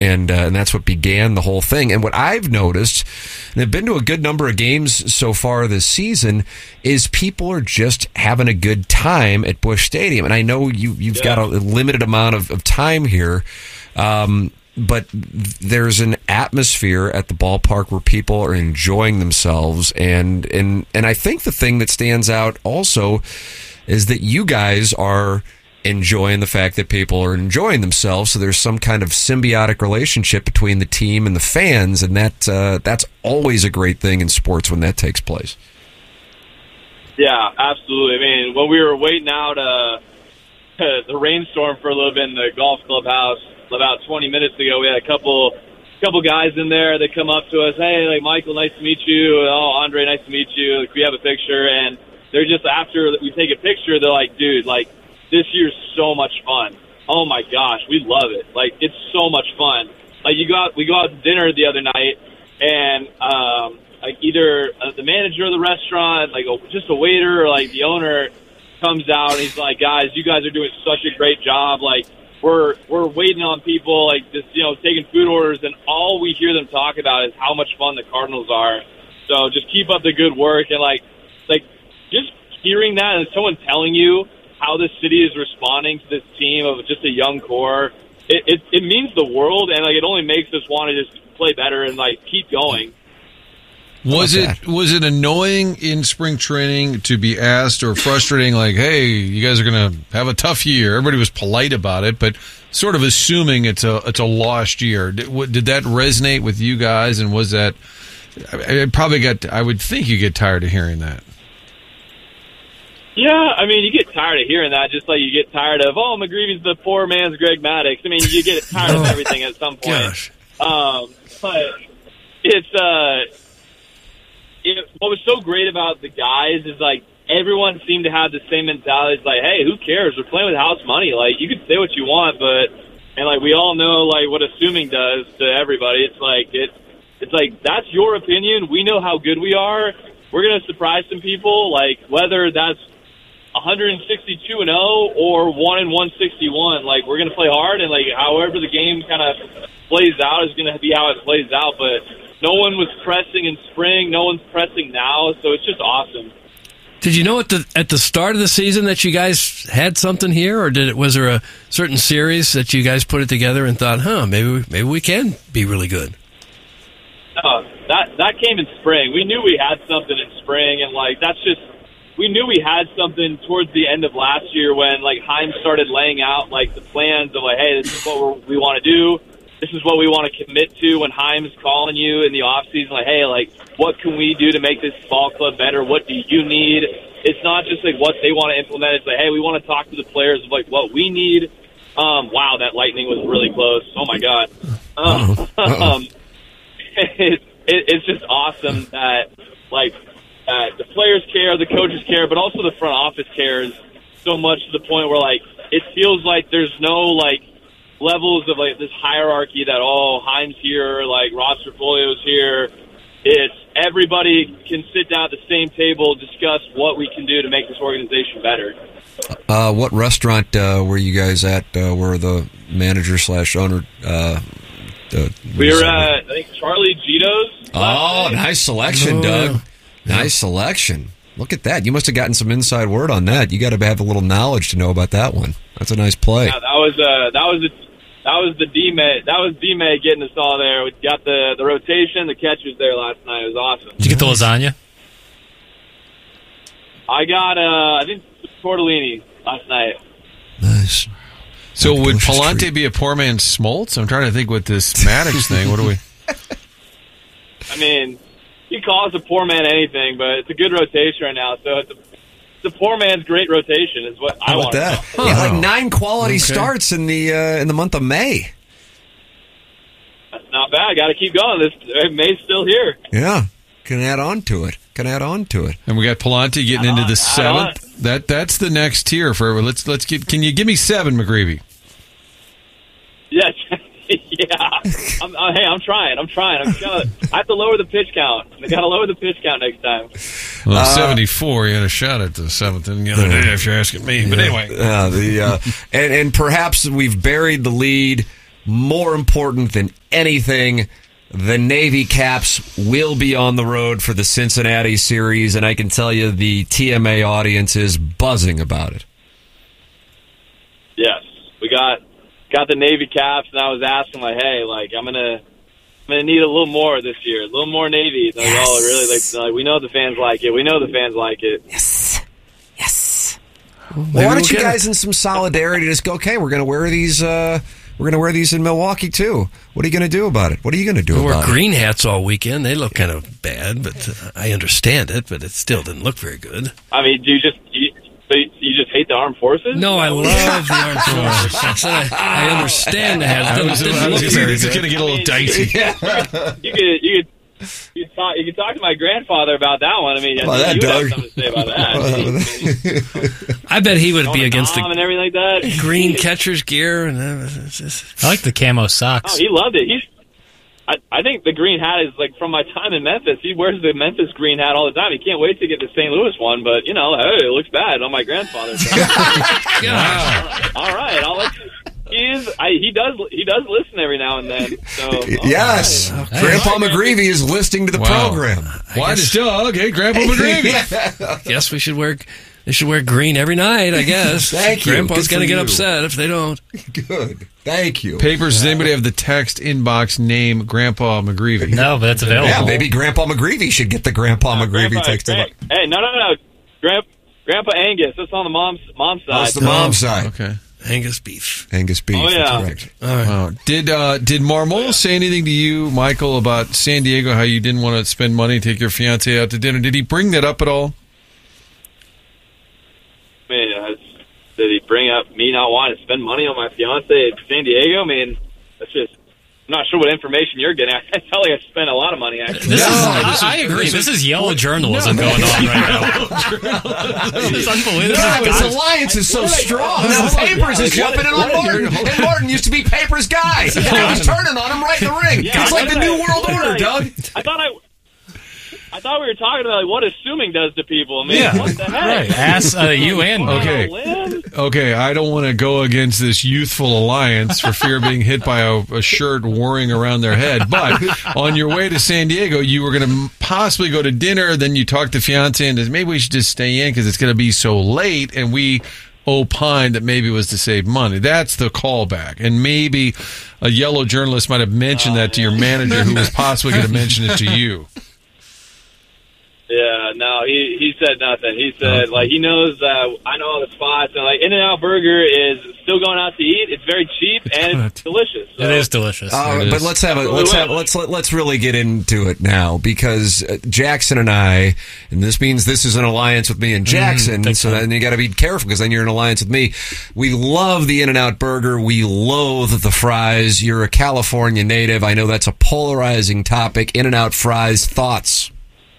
And that's what began the whole thing. And what I've noticed, and I've been to a good number of games so far this season, is people are just having a good time at Busch Stadium. And I know you've got a limited amount of time here, but there's an atmosphere at the ballpark where people are enjoying themselves. And I think the thing that stands out also is that you guys are enjoying the fact that people are enjoying themselves, so there's some kind of symbiotic relationship between the team and the fans, and that's always a great thing in sports when that takes place. Yeah, absolutely. I mean, when we were waiting out the rainstorm for a little bit in the golf clubhouse about 20 minutes ago, we had a couple guys in there that come up to us, hey, like, Michael, nice to meet you. Oh, Andre, nice to meet you. Like, we have a picture, and they're just, after we take a picture, they're like, dude, like, this year's so much fun. Oh my gosh, we love it. Like, it's so much fun. Like, we go out to dinner the other night, and like, either the manager of the restaurant, like just a waiter, or like the owner comes out and he's like, guys, you guys are doing such a great job. Like, we're waiting on people, like, just, taking food orders, and all we hear them talk about is how much fun the Cardinals are. So just keep up the good work, and like just hearing that and someone telling you how the city is responding to this team of just a young core, it means the world, and like, it only makes us want to just play better and like keep going. Was it annoying in spring training to be asked, or frustrating, like, hey, you guys are going to have a tough year? Everybody was polite about it, but sort of assuming it's a lost year. Did that resonate with you guys? And was that, I would think you get tired of hearing that. Yeah, I mean, you get tired of hearing that, just like you get tired of, oh, McGreevy's the poor man's Greg Maddux. I mean, you get tired of everything at some point. Gosh. But it's what was so great about the guys is, like, everyone seemed to have the same mentality. It's like, hey, who cares? We're playing with house money. Like, you can say what you want, and like, we all know, like, what assuming does to everybody. It's like that's your opinion. We know how good we are. We're gonna surprise some people. Like, whether that's 162-0 or 1-161, like, we're gonna play hard, and like, however the game kind of plays out is gonna be how it plays out. But no one was pressing in spring. No one's pressing now, so it's just awesome. Did you know at the start of the season that you guys had something here, or was there a certain series that you guys put it together and thought, maybe we can be really good? No, that came in spring. We knew we had something in spring, and like, we knew we had something towards the end of last year when, like, Heim started laying out, like, the plans of, like, hey, this is what we want to do. This is what we want to commit to. When Heim's calling you in the offseason, like, hey, like, what can we do to make this ball club better? What do you need? It's not just, like, what they want to implement. It's like, hey, we want to talk to the players of, like, what we need. Wow, that lightning was really close. Oh, my God. It's just awesome that, like, the players care, the coaches care, but also the front office cares so much to the point where, like, it feels like there's no, like, levels of, like, this hierarchy that, Heim's here, like, Ross Folio's here. It's everybody can sit down at the same table, discuss what we can do to make this organization better. What restaurant were you guys at where the manager/owner we were at, I think, Charlie Gito's. Oh, nice selection, Doug. Nice selection. Look at that. You must have gotten some inside word on that. You got to have a little knowledge to know about that one. That's a nice play. Yeah, that was the D-May. That was D-May getting us all there. We got the rotation, the catchers there last night. It was awesome. Did you get the lasagna? I got, I think, tortellini last night. Nice. So would Palante be a poor man's Smoltz? I'm trying to think with this Maddux thing. What do we... I mean, you call us a poor man anything, but it's a good rotation right now. So it's a poor man's great rotation is what I want. That? Yeah, like 9 quality starts in the month of May. That's not bad. Got to keep going. May's still here. Yeah, can add on to it. And we got Palante getting into the 7th. That's the next tier for. Let's get. Can you give me 7, McGreevy? Yes. Yeah. I'm trying. I have to lower the pitch count. I got to lower the pitch count next time. Well, 74, you had a shot at the 7th and the other day, if you're asking me. But anyway. And perhaps we've buried the lead more important than anything, the Navy Caps will be on the road for the Cincinnati series, and I can tell you the TMA audience is buzzing about it. Yes, we got the Navy Caps, and I was asking, like, hey, like, I'm gonna need a little more this year, a little more Navy. Like, yes. oh, really? Like, we know the fans like it. We know the fans like it. Yes. Well, why don't you guys, in some solidarity, just go? Okay, we're going to wear these. We're going to wear these in Milwaukee too. What are you going to do about it? What are you going to do about it? We wore green hats all weekend. They look kind of bad, but I understand it. But it still didn't look very good. I mean, do you just hate the armed forces? No, I love the armed forces. I said I understand the hats. This is going to get a little dicey. You could talk to my grandfather about that one. I mean, well, you would Doug. have something to say about that. I bet he would be against and everything like that. Green catcher's gear. And I like the camo socks. Oh, he loved it. I think the green hat is like from my time in Memphis. He wears the Memphis green hat all the time. He can't wait to get the St. Louis one, but hey, it looks bad on my grandfather. All right, I'll let you. He does listen every now and then. So yes, right. Grandpa McGreevy is listening to the program. Why does Doug hate Grandpa McGreevy? Guess they should wear green every night, I guess. Thank you. Grandpa's going to get upset if they don't. Good. Thank you. Papers, does anybody have the text inbox name Grandpa McGreevy? No, but that's available. Yeah, maybe Grandpa McGreevy should get the Grandpa McGreevy text inbox. Hey, no. Grandpa Angus. That's on the mom's side. Oh, it's the mom's side. Okay. Angus beef. Oh, yeah. That's correct. All right. Wow. Did Marmol say anything to you, Michael, about San Diego, how you didn't want to spend money, take your fiancée out to dinner? Did he bring that up at all? I mean, did he bring up me not wanting to spend money on my fiancée at San Diego? I mean, that's just... I'm not sure what information you're getting. I tell you I spent a lot of money, actually. I agree. This is yellow journalism going on right now. This is unbelievable. No, his alliance is so strong. Now Papers is jumping in on Martin. And Martin used to be Papers' guy. Now he's turning on him right in the ring. Yeah, it's like the New World Order, Doug. I thought we were talking about what assuming does to people. I mean, what the heck? Right. Ask you and Okay, I don't want to go against this youthful alliance for fear of being hit by a shirt whirring around their head. But on your way to San Diego, you were going to possibly go to dinner. Then you talked to fiancé and maybe we should just stay in because it's going to be so late. And we opined that maybe it was to save money. That's the callback. And maybe a yellow journalist might have mentioned that to your manager who was possibly going to mention it to you. Yeah, no, he said nothing. He said, like, he knows I know all the spots, and, like, In-N-Out Burger is still going out to eat. It's very cheap, and it's delicious. So. It is delicious. But let's really get into it now, because Jackson and I, and this means this is an alliance with me and Jackson, so then you got to be careful, because then you're in an alliance with me. We love the In-N-Out Burger. We loathe the fries. You're a California native. I know that's a polarizing topic. In-N-Out fries, thoughts?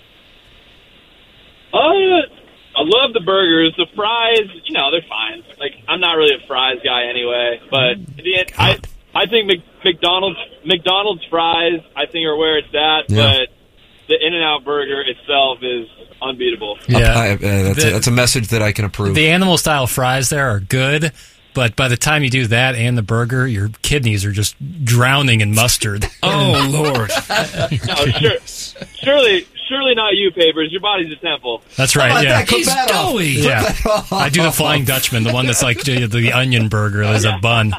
I love the burgers. The fries, they're fine. Like, I'm not really a fries guy anyway, but I think McDonald's fries, I think, are where it's at, but the In-N-Out Burger itself is unbeatable. Yeah. That's a message that I can approve. The animal-style fries there are good, but by the time you do that and the burger, your kidneys are just drowning in mustard. Oh, Lord. No, surely not you, Papers. Your body's a temple. That's right, yeah. He's doughy. Yeah. I do the Flying Dutchman, the one that's like the onion burger. There's a bun.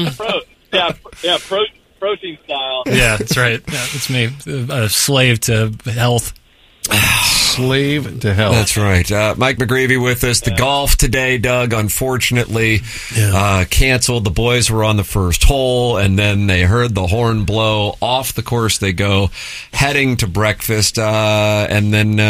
Protein style. Yeah, that's right. Yeah, that's me. A slave to health. Slave to health. That's right. Mike McGreevy with us. The golf today, Doug, unfortunately, canceled. The boys were on the first hole, and then they heard the horn blow. Off the course they go, heading to breakfast. And then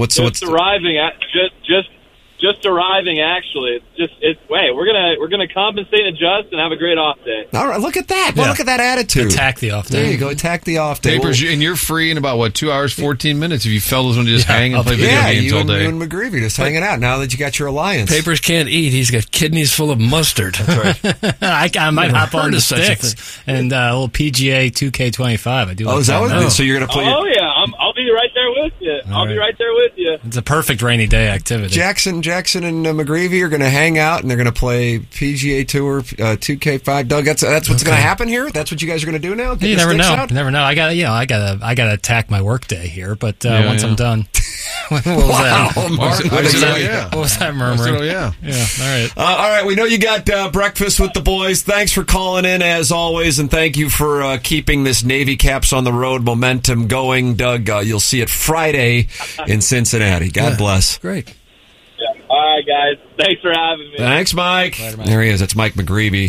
Just arriving, actually. We're gonna compensate and adjust and have a great off day. All right, look at that. Well, look at that attitude. Attack the off day. There you go. Attack the off day. Papers, and you're free in about 2 hours, 14 minutes if you fellas want to just hang and play video games all day. You and McGreevy just hanging out now that you got your alliance. Papers can't eat. He's got kidneys full of mustard. That's right. I might hop on the sticks and a little PGA 2K25. I do. Oh, is that what? So you're gonna play? Oh yeah, I'll be right there with you. I'll be right there with you. It's a perfect rainy day activity. Jackson and McGreevy are going to hang out, and they're going to play PGA Tour 2K5. Doug, that's what's going to happen here. That's what you guys are going to do now. You never know. Never know. I gotta attack my work day here. But once I'm done, what was that? Martin, what was that murmuring? Yeah. All right. All right. We know you got breakfast with the boys. Thanks for calling in as always, and thank you for keeping this Navy Caps on the road momentum going, Doug. You'll see it Friday in Cincinnati. God bless. Great. Yeah. All right, guys. Thanks for having me. Thanks, Mike. Later, Mike. There he is. That's Mike McGreevy,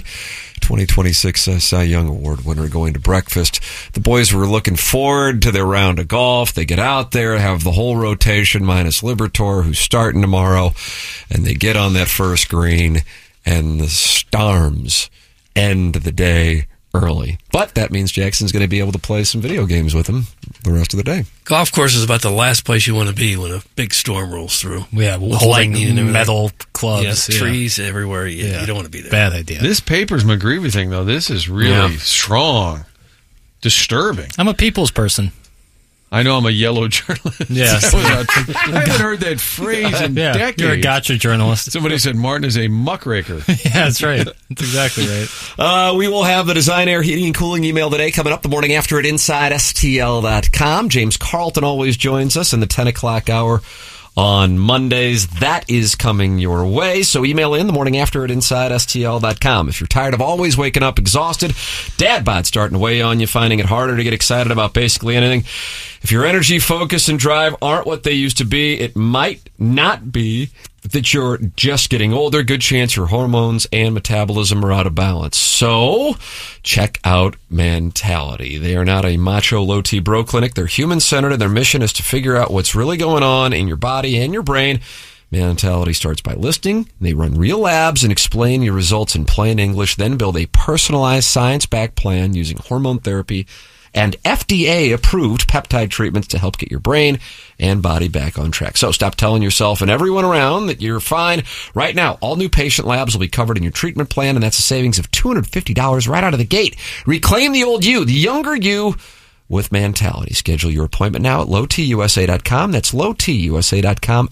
2026 Cy Young Award winner, going to breakfast. The boys were looking forward to their round of golf. They get out there, have the whole rotation minus Libertor, who's starting tomorrow, and they get on that first green, and the Storms end the day early. But that means Jackson's going to be able to play some video games with them the rest of the day. Golf course is about the last place you want to be when a big storm rolls through. Yeah, lightning and everything. metal clubs. Trees everywhere. You don't want to be there. Bad idea. This Papers McGreevy thing, though, this is really strong. Disturbing. I'm a people's person. I know I'm a yellow journalist. Yeah. I haven't heard that phrase in decades. You're a gotcha journalist. Somebody said Martin is a muckraker. Yeah, that's right. That's exactly right. We will have the Design Air Heating and Cooling email today coming up the morning after at InsideSTL.com. James Carlton always joins us in the 10 o'clock hour on Mondays. That is coming your way. So email in the morning after at InsideSTL.com. If you're tired of always waking up exhausted, dad bod starting to weigh on you, finding it harder to get excited about basically anything. If your energy, focus, and drive aren't what they used to be, it might not be that you're just getting older. Good chance your hormones and metabolism are out of balance. So check out Mentality. They are not a macho low-T bro clinic. They're human-centered, and their mission is to figure out what's really going on in your body and your brain. Mentality starts by listening. They run real labs and explain your results in plain English, then build a personalized science-backed plan using hormone therapy and FDA-approved peptide treatments to help get your brain and body back on track. So stop telling yourself and everyone around that you're fine. Right now, all new patient labs will be covered in your treatment plan, and that's a savings of $250 right out of the gate. Reclaim the old you, the younger you, with Mentality. Schedule your appointment now at lowtusa.com. That's lowtusa.com,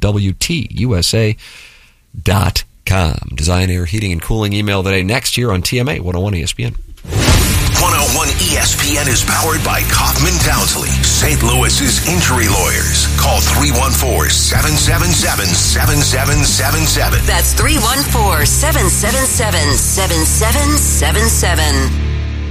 LOWTUSA.com. Design Air Heating and Cooling email today next year on TMA 101 ESPN. 101 ESPN is powered by Kaufman Townsley, St. Louis's injury lawyers. Call 314-777-7777. That's 314-777-7777.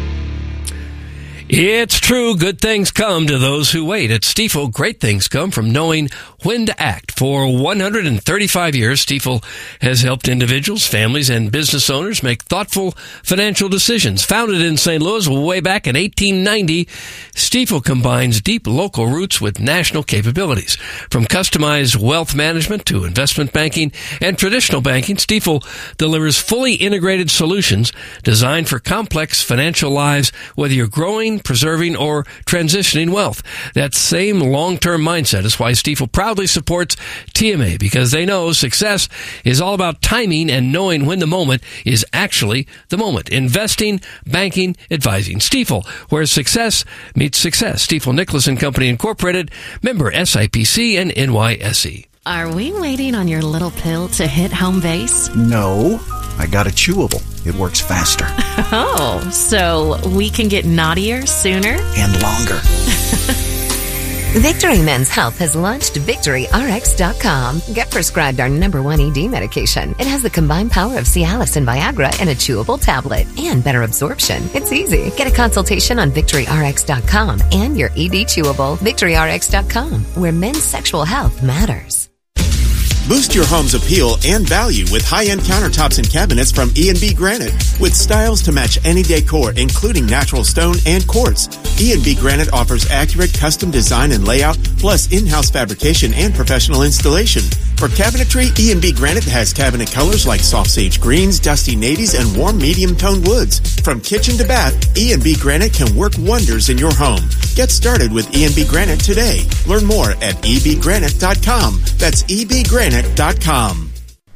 It's true. Good things come to those who wait. At Stifel, great things come from knowing when to act. For 135 years, Stifel has helped individuals, families, and business owners make thoughtful financial decisions. Founded in St. Louis way back in 1890, Stifel combines deep local roots with national capabilities. From customized wealth management to investment banking and traditional banking, Stifel delivers fully integrated solutions designed for complex financial lives, whether you're growing, preserving, or transitioning wealth. That same long-term mindset is why Stifel proudly supports TMA, because they know success is all about timing and knowing when the moment is actually the moment. Investing, banking, advising. Stifel, where success meets success. Stifel Nicholas & Company Incorporated, member SIPC and NYSE. Are we waiting on your little pill to hit home base? No, I got a chewable. It works faster. Oh, so we can get naughtier sooner? And longer. Victory Men's Health has launched VictoryRx.com. Get prescribed our #1 ED medication. It has the combined power of Cialis and Viagra in a chewable tablet and better absorption. It's easy. Get a consultation on VictoryRx.com and your ED chewable. VictoryRx.com, where men's sexual health matters. Boost your home's appeal and value with high-end countertops and cabinets from E&B Granite. With styles to match any decor, including natural stone and quartz, E&B Granite offers accurate custom design and layout, plus in-house fabrication and professional installation. For cabinetry, E&B Granite has cabinet colors like soft sage greens, dusty navies, and warm medium-toned woods. From kitchen to bath, E&B Granite can work wonders in your home. Get started with E&B Granite today. Learn more at ebgranite.com. That's ebgranite.com.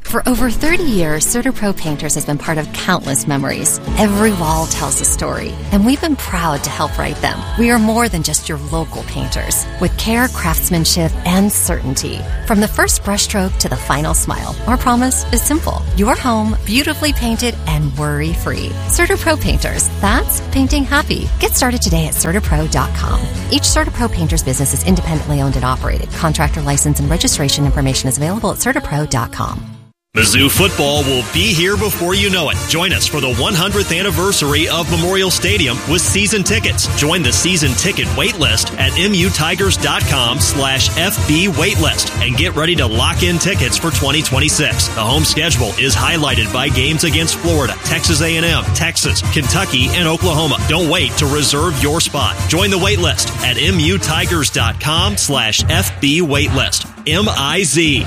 For over 30 years, CertaPro Painters has been part of countless memories. Every wall tells a story, and we've been proud to help write them. We are more than just your local painters, with care, craftsmanship, and certainty. From the first brushstroke to the final smile, our promise is simple. Your home, beautifully painted and worry-free. CertaPro Painters, that's painting happy. Get started today at CertaPro.com. Each CertaPro Painters business is independently owned and operated. Contractor license and registration information is available at CertaPro.com. Mizzou football will be here before you know it. Join us for the 100th anniversary of Memorial Stadium with season tickets. Join the season ticket waitlist at mutigers.com/FB waitlist and get ready to lock in tickets for 2026. The home schedule is highlighted by games against Florida, Texas A&M, Texas, Kentucky, and Oklahoma. Don't wait to reserve your spot. Join the waitlist at mutigers.com/FB waitlist. MIZ.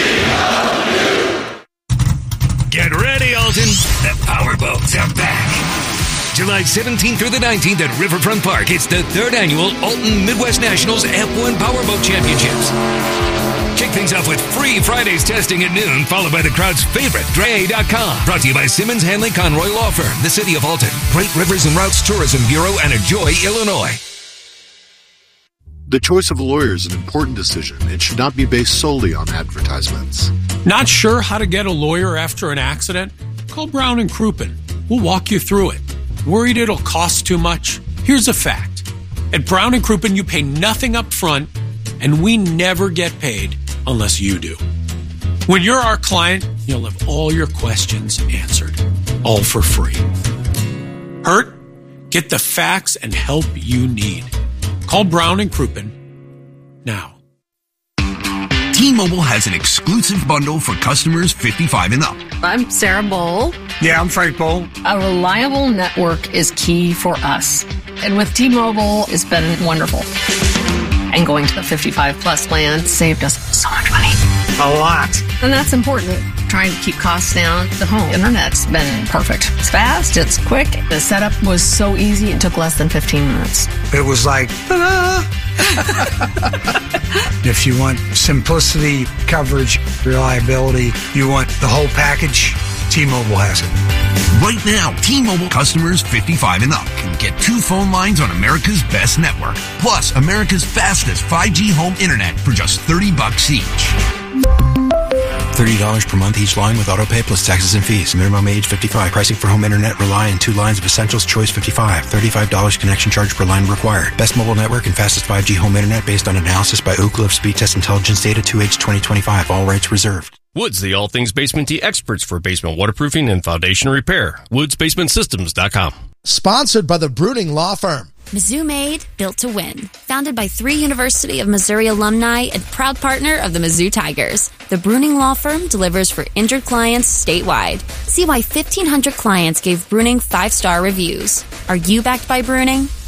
Get ready, Alton. The Powerboats are back. July 17th through the 19th at Riverfront Park. It's the 3rd annual Alton Midwest Nationals F1 Powerboat Championships. Kick things off with free Fridays testing at noon, followed by the crowd's favorite, Dray.com. Brought to you by Simmons Hanley Conroy Law Firm, the City of Alton, Great Rivers and Routes Tourism Bureau, and Ajoy, Illinois. The choice of a lawyer is an important decision. It should not be based solely on advertisements. Not sure how to get a lawyer after an accident? Call Brown & Crouppen. We'll walk you through it. Worried it'll cost too much? Here's a fact. At Brown & Crouppen, you pay nothing up front, and we never get paid unless you do. When you're our client, you'll have all your questions answered, all for free. Hurt? Get the facts and help you need. Call Brown & Crouppen now. T-Mobile has an exclusive bundle for customers 55 and up. I'm Sarah Bowl. Yeah, I'm Frank Bowl. A reliable network is key for us. And with T-Mobile, it's been wonderful. And going to the 55 plus plan saved us so much money. A lot. And that's important. Trying to keep costs down. The home internet's been perfect. It's fast, it's quick. The setup was so easy, it took less than 15 minutes. It was like, ta-da! If you want simplicity, coverage, reliability, you want the whole package, T-Mobile has it. Right now, T-Mobile customers 55 and up can get 2 phone lines on America's best network, plus America's fastest 5G home internet for just $30 each. $30 per month each line with autopay plus taxes and fees. Minimum age 55. Pricing for home internet rely on 2 lines of Essentials Choice 55. $35 connection charge per line required. Best mobile network and fastest 5G home internet based on analysis by Ookla of Speed Test Intelligence data 2H 2025. All rights reserved. Woods, the all things basement tea experts for basement waterproofing and foundation repair. WoodsBasementSystems.com. Sponsored by the Bruning Law Firm. Mizzou Made, built to win. Founded by 3 University of Missouri alumni and proud partner of the Mizzou Tigers. The Bruning Law Firm delivers for injured clients statewide. See why 1,500 clients gave Bruning 5-star reviews. Are you backed by Bruning?